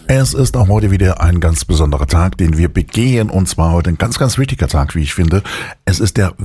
Es ist auch heute wieder ein ganz besonderer Tag, den wir begehen, und zwar heute ein ganz, ganz wichtiger Tag, wie ich finde. Es ist der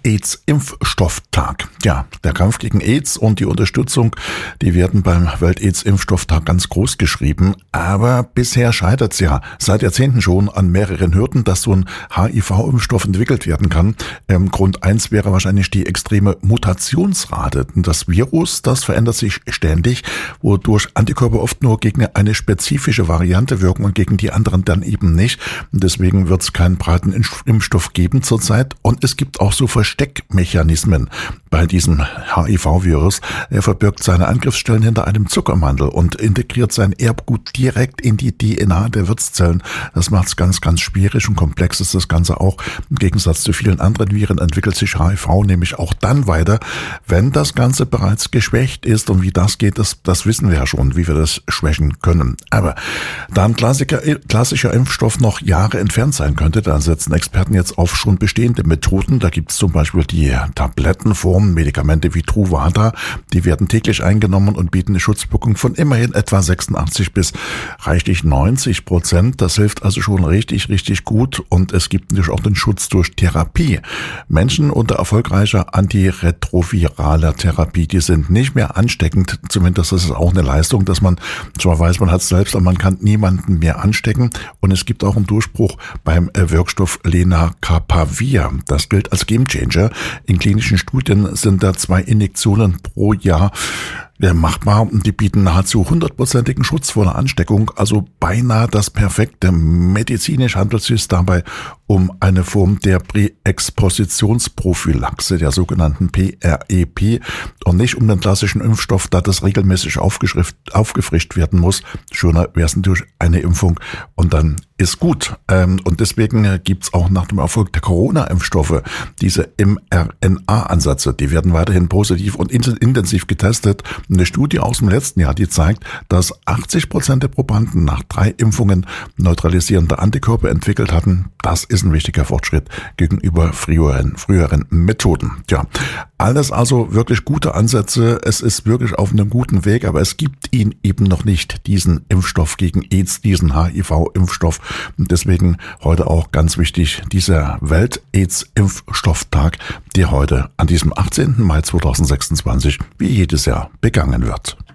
Welt-AIDS-Impfstofftag. Ja, der Kampf gegen AIDS und die Unterstützung, die werden beim Welt-AIDS-Impfstofftag ganz groß geschrieben. Aber bisher scheitert es ja seit Jahrzehnten schon an mehreren Hürden, dass so ein HIV-Impfstoff entwickelt werden kann. Grund 1 wäre wahrscheinlich die extreme Mutationsrate. Das Virus, das verändert sich ständig, wodurch Antikörper oft nur gegen eine spezifische Variante wirken und gegen die anderen dann eben nicht. Und deswegen wird es keinen breiten Impfstoff geben zurzeit. Und es gibt auch so Versteckmechanismen bei diesem HIV-Virus. Er verbirgt seine Angriffsstellen hinter einem Zuckermantel und integriert sein Erbgut direkt in die DNA der Wirtszellen. Das macht es ganz, ganz schwierig und komplex ist das Ganze auch. Im Gegensatz zu vielen anderen Viren entwickelt sich HIV nämlich auch dann weiter, wenn das Ganze bereits geschwächt ist. Und wie das geht, das wissen wir ja schon, wie wir das schwächen können. Aber da ein klassischer Impfstoff noch Jahre entfernt sein könnte, da setzen Experten jetzt auf schon bestehende Methoden. Da gibt es zum Beispiel die Tablettenform, Medikamente wie Truvada, die werden täglich eingenommen und bieten eine Schutzwirkung von immerhin etwa 86 bis reichlich 90%. Das hilft also schon richtig, richtig gut, und es gibt natürlich auch den Schutz durch Therapie. Menschen unter erfolgreicher antiretroviraler Therapie, die sind nicht mehr ansteckend, zumindest ist es auch eine Leistung, dass man zwar weiß, man hat es selbst, aber man kann niemanden mehr anstecken, und es gibt auch einen Durchbruch beim Wirkstoff Lenacapavir. Das gilt als Gamechanger. In klinischen Studien sind da 2 Injektionen pro Jahr machbar, und die bieten nahezu 100%igen Schutz vor einer Ansteckung, also beinahe das Perfekte. Medizinisch handelt es sich dabei um eine Form der Präexpositionsprophylaxe, der sogenannten PrEP, und nicht um den klassischen Impfstoff, da das regelmäßig aufgefrischt werden muss. Schöner wäre es durch eine Impfung und dann ist gut. Und deswegen gibt's auch nach dem Erfolg der Corona-Impfstoffe diese mRNA-Ansätze, die werden weiterhin positiv und intensiv getestet. Eine Studie aus dem letzten Jahr, die zeigt, dass 80% der Probanden nach 3 Impfungen neutralisierende Antikörper entwickelt hatten. Das ist ein wichtiger Fortschritt gegenüber früheren Methoden. Ja, alles also wirklich gute Ansätze. Es ist wirklich auf einem guten Weg, aber es gibt ihn eben noch nicht, diesen Impfstoff gegen AIDS, diesen HIV-Impfstoff. Und deswegen heute auch ganz wichtig, dieser Welt-AIDS-Impfstofftag, der heute an diesem 18. Mai 2026 wie jedes Jahr begangen wird.